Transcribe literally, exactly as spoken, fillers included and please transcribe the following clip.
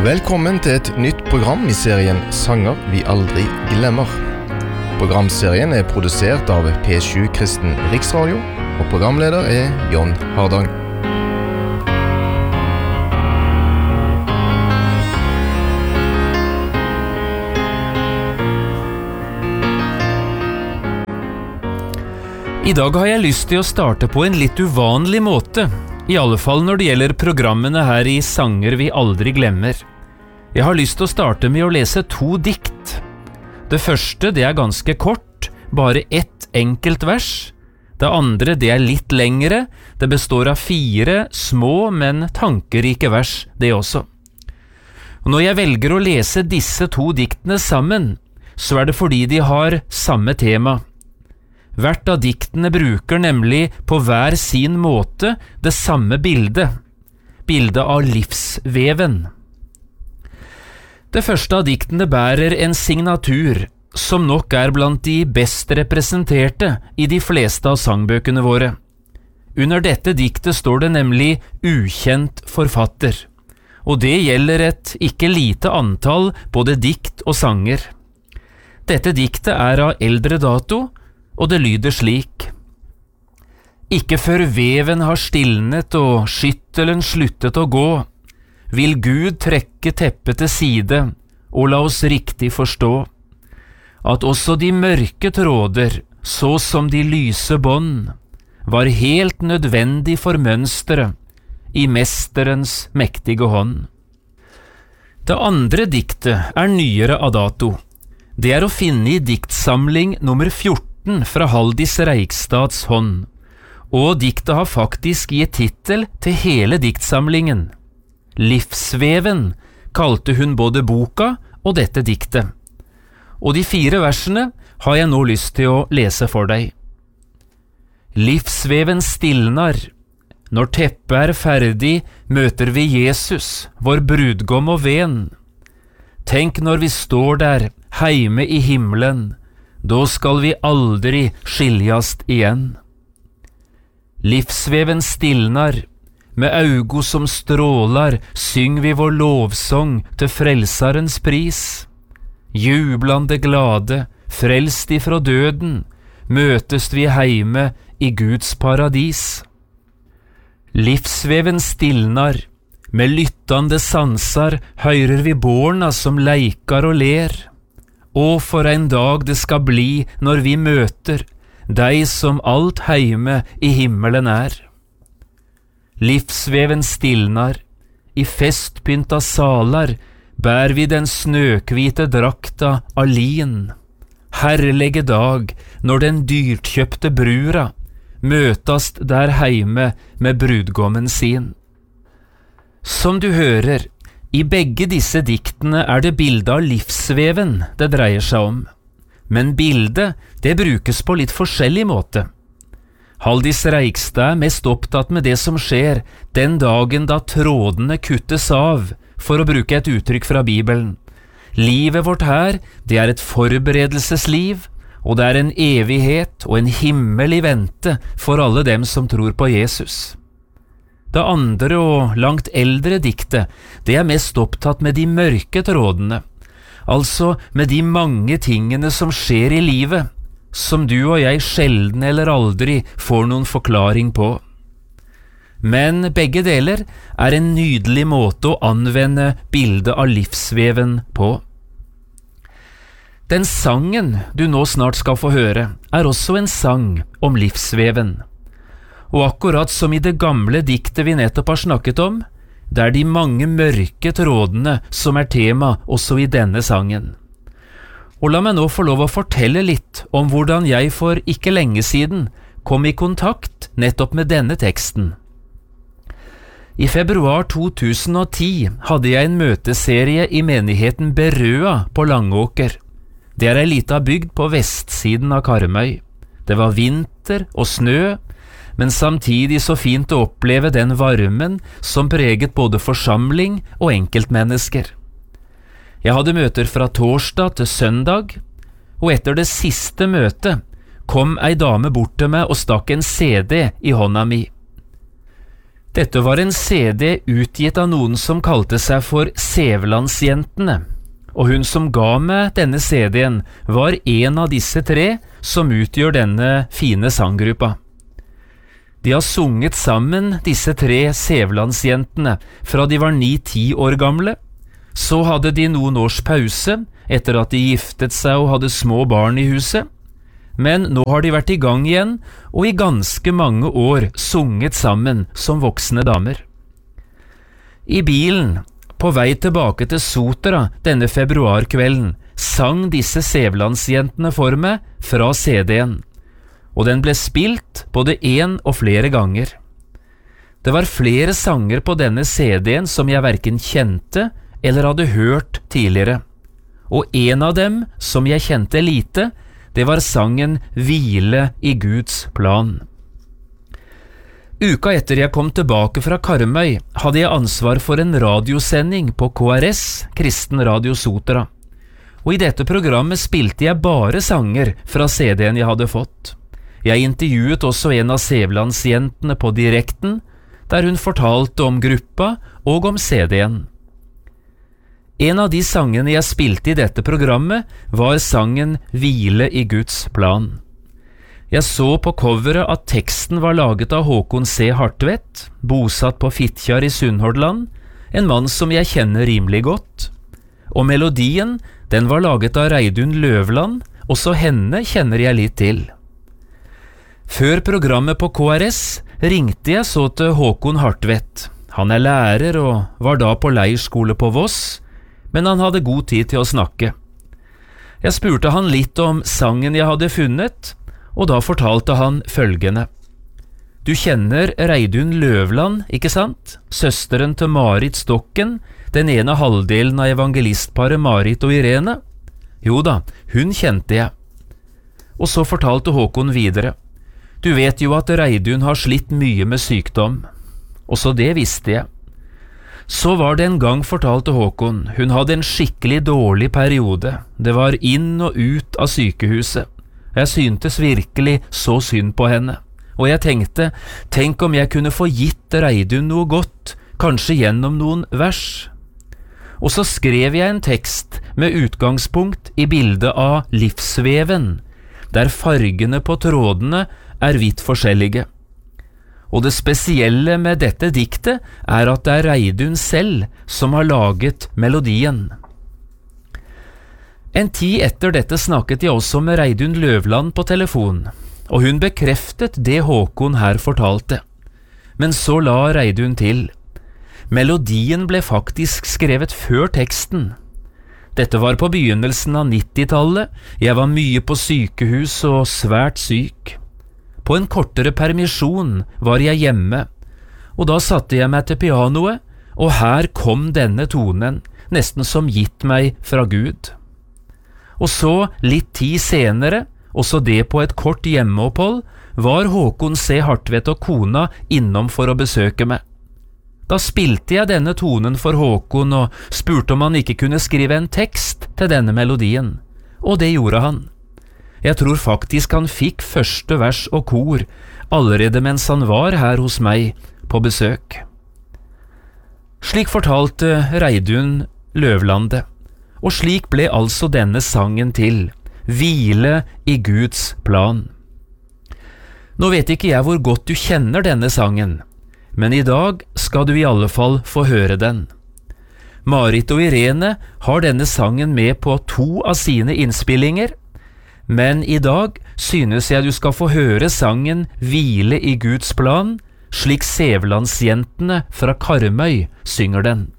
Velkommen til et nytt program i serien Sanger vi aldri glemmer. Programserien er produsert av P sju Kristen Riksradio, og programleder er John Hardang. I dag har jeg lyst til å starte på en litt uvanlig måte, i alle fall når det gjelder programmene her i Sanger vi aldri glemmer. Jeg har lyst til å starte med å lese to dikt. Det første, det er ganske kort, bare ett enkelt vers. Det andre, det er litt lengre, det består av fire små, men tankerike vers, det også. Og når jeg velger å lese disse to diktene sammen, så er det fordi de har samme tema. Hvert av diktene bruker nemlig på hver sin måte det samme bildet, bildet av livsveven. Det første av diktene bærer en signatur, som nok er blant de best representerte i de fleste av sangbøkene våre. Under dette diktet står det nemlig ukjent forfatter, og det gjelder et ikke lite antall både dikt og sanger. Dette diktet er av eldre dato, og det lyder slik: Ikke før veven har stilnet og skyttelen sluttet å gå, vil Gud trekke teppet til side og la oss riktig forstå at også de mørke tråder, så som de lyse bånd, var helt nødvendig for mønsteret i mesterens mektige hånd. Det andre diktet er nyere av dato. Det er å finne i diktsamling nummer fjorten fra Haldis Reikstads hånd, og diktet har faktisk gitt titel til hele diktsamlingen. Livsveven kalte hun både boka og dette diktet. Og de fire versene har jeg nå lyst til å lese for deg. Livsveven stilnar. Når teppet er ferdig, møter vi Jesus, vår brudgom og ven. Tenk når vi står der, heime i himmelen, da skal vi aldri skiljast igjen. Livsveven stilnar. Med augo som strålar syng vi vår lovsång til frelsarens pris. Jublande glade, frelst ifra døden, møtest vi heime i Guds paradis. Livsveven stilnar. Med lyttande sansar høyrer vi borna som leikar og ler. Og for en dag det skal bli når vi møter deg som alt heime i himmelen er. Livsveven stilnar, i festpynta salar bær vi den snøkvite drakta av lin. Herlige dag, når den dyrtkjøpte brura møtast der heime med brudgommen sin. Som du hører, i begge disse diktene er det bildet av livsveven det dreier seg om, men bildet det brukes på litt forskjellig måte. Haldis Reikstad er mest opptatt med det som skjer den dagen da trådene kuttes av, for å bruke et uttrykk fra Bibelen. Livet vårt her, det er et forberedelsesliv, og det er en evighet og en himmel i vente for alle dem som tror på Jesus. Det andre og langt eldre diktet, det er mest opptatt med de mørke trådene, altså med de mange tingene som skjer i livet, som du og jeg sjelden eller aldri får noen forklaring på. Men begge deler er en nydelig måte å anvende bildet av livsveven på. Den sangen du nå snart skal få høre, er også en sang om livsveven. Og akkurat som i det gamle diktet vi nettopp har snakket om, det er de mange mørke trådene som er tema også i denne sangen. Og la meg nå få lov å fortelle litt om hvordan jeg for ikke lenge siden kom i kontakt nettopp med denne teksten. I februar to tusen og ti hadde jeg en møteserie i menigheten Berøa på Langåker. Det er ei lita bygd på vestsiden av Karmøy. Det var vinter og snø, men samtidig så fint å oppleve den varmen som preget både forsamling og enkeltmennesker. Jeg hadde møter fra torsdag til søndag, og etter det siste møtet kom ei dame bort til meg og stakk en C D i hånda mi. Dette var en C D utgitt av noen som kalte seg for Sævlandsjentene, og hun som ga meg denne C D-en var en av disse tre som utgjør denne fine sanggruppa. De har sunget sammen, disse tre Sævlandsjentene, fra de var ni-ti år gamle. Så hadde de noen års pause etter at de giftet seg og hadde små barn i huset. Men nå har de vært i gang igjen, og i ganske mange år sunget sammen som voksne damer. I bilen, på vei tilbake til Sotra denne februarkvelden, sang disse Sævlandsjentene for meg fra C D-en, og den ble spilt både en og flere ganger. Det var flere sanger på denne C D-en som jeg hverken kjente eller hadde hørt tidligere, og en av dem som jeg kjente lite, det var sangen «Hvile i Guds plan». Uka etter jeg kom tilbake fra Karmøy, hadde jeg ansvar for en radiosending på K R S, Kristen Radio Sotra. Og i dette programmet spilte jeg bare sanger fra C D-en jeg hadde fått. Jeg intervjuet også en av Sævlandsjentene på direkten, der hun fortalte om gruppa og om C D-en. En av de sangene jeg spilte i dette programmet var sangen «Hvile i Guds plan». Jeg så på coveret at teksten var laget av Håkon C. Hartvedt, bosatt på Fitjar i Sunnhordland, en mann som jeg kjenner rimelig godt. Og melodien, den var laget av Reidun Løvland, også henne kjenner jeg litt til. Før programmet på K R S ringte jeg så til Håkon Hartvedt. Han er lærer og var da på leirskole på Voss, men han hadde god tid til å snakke. Jeg spurte han litt om sangen jeg hadde funnet, og da fortalte han følgende. Du kjenner Reidun Løvland, ikke sant? Søsteren til Marit Stokken, den ene halvdelen av evangelistparet Marit og Irene? Jo da, hun kjente jeg. Og så fortalte Håkon videre. Du vet jo at Reidun har slitt mye med sykdom. Også det visste jeg. Så var det en gang, fortalte Håkon, hun hadde en skikkelig dårlig periode. Det var inn og ut av sykehuset. Jeg syntes virkelig så synd på henne. Og jeg tenkte, tenk om jeg kunne få gitt Reidun noe godt, kanskje gjennom noen vers. Og så skrev jeg en tekst med utgangspunkt i bildet av livsveven, der fargene på trådene er vidt forskjellige. Og det spesielle med dette diktet er at det er Reidun selv som har laget melodien. En tid etter dette snakket jeg også med Reidun Løvland på telefon, og hun bekreftet det Håkon her fortalte. Men så la Reidun til. Melodien ble faktisk skrevet før teksten. Dette var på begynnelsen av nittitallet, jeg var mye på sykehus og svært syk. På en kortere permisjon var jeg hjemme, og da satte jeg meg til pianoet, og her kom denne tonen, nesten som gitt meg fra Gud. Og så, litt tid senere, også det på et kort hjemmeopphold, var Håkon C. Hartvedt og kona innom for å besøke meg. Da spilte jeg denne tonen for Håkon og spurte om han ikke kunne skrive en tekst til denne melodien, og det gjorde han. Jeg tror faktisk han fikk første vers og kor allerede mens han var her hos meg på besøk. Slik fortalte Reidun Løvlande, og slik ble altså denne sangen til, Hvile i Guds plan. Nå vet ikke jeg hvor godt du kjenner denne sangen, men i dag skal du i alle fall få høre den. Marit og Irene har denne sangen med på to av sine innspillinger, men i dag synes jeg du skal få høre sangen Hvile i Guds plan, slik Sævlandsjentene fra Karmøy synger den.